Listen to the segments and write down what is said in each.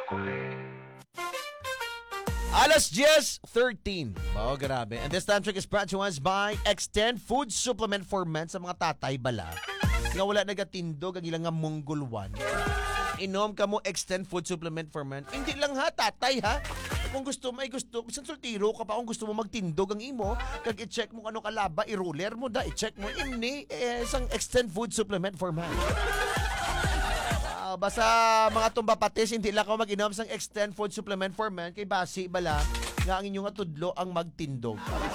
Alas 10:13. Oh, grabe. And this time check is brought to us by Extend Food Supplement for Men sa mga tatay bala. Nga wala nagatindog ang ilang nga munggulwan. Inom ka mo Extend Food Supplement for Men. Hindi lang ha, tatay ha. Kung gusto mo, ay gusto. Bisan sultiro ka pa kung gusto mo magtindog ang imo. Kag i-check mo ano kalaba, i-roller mo da, i-check mo. Imni, isang Extend Food Supplement for Men. Basta mga tumbapatis, hindi lang ako mag-inom sang Extend Food Supplement for Men kay basi bala nga ang inyong tudlo ang magtindog.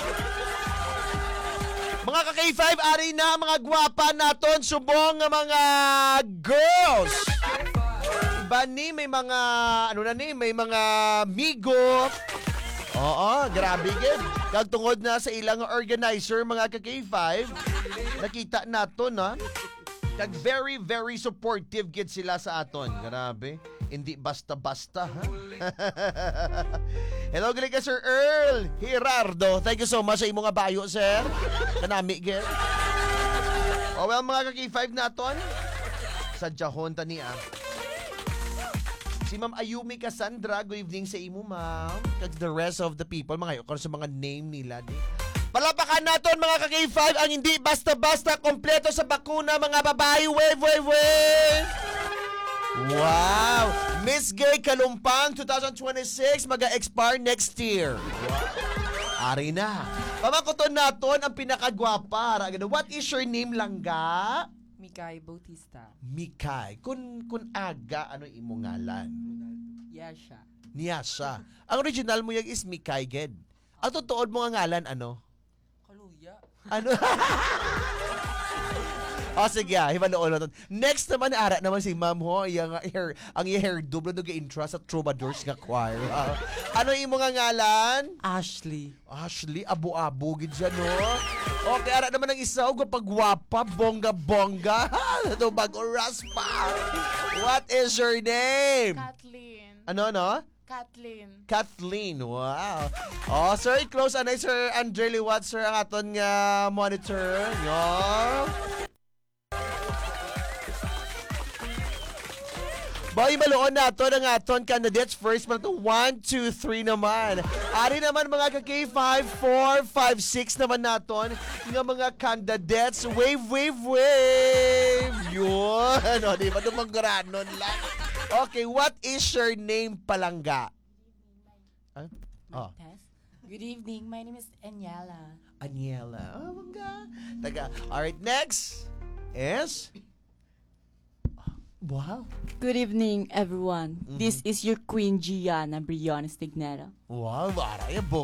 Mga ka-K5, ari na mga gwapa naton subong nga mga girls. Iba ni may mga may mga migo. Oo, grabe gid. Kag tungod na sa ilang organizer mga ka-K5, nakita naton ha. Kag very, very supportive gid sila sa aton. Grabe. Hindi basta-basta, ha? Hello, gali ka, Sir Earl Gerardo. Thank you so much sa imong bayo, sir. Kanami, gid. Oh, well, mga ka-K5 naton. Sa Jahon tani, Si Ma'am Ayumi Cassandra, good evening sa imo, ma'am. Kag the rest of the people, mga sa mga name nila, di. Palapakan naton mga ka-K5 ang hindi basta-basta kompleto sa bakuna mga babae. Wave. Wow! Miss Gay Kalumpang 2026 maga-expire next year. Wow. Ari na. Pamakuton naton ang pinakagwapa. What is your name, langga? Mikay Bautista. Mikay. Kun aga ano imong ngalan? Yasha. Niyasha. Ang original mo yung is Mikay ged. Ang totoo mo nga ngalan ano? Kaluya. Ano? O sige, hibaloon natin. Next naman, ara naman si Ma'am Ho, ang hair double na ga-intra sa Troubadours nga choir. Ano yung mga ngalan? Ashley. Ashley, abo-abo gid siya, no? Okay, ara naman ang isa, pagwapa, bongga-bongga. Ito bago raspa. What is your name? Kathleen. Ano? Kathleen, wow. Oh, sir, close anay, Sir Andre Liwat, sir, ang aton nga monitor. Yo. Boy, maluon na ito ng aton candidates. First man ito, 1, 2, 3 naman. Ari naman mga ka-K5, 4, 5, 6 naman naton. Nga mga candidates, wave. Yun. O, di ba dumanggranon lang? Okay, what is your name, palangga? Good evening. My name is Anyela. Aniela. Oh, mangga. Alright, next is... Wow. Good evening, everyone. This is your Queen Gianna Briones Tignera. Wow, araya,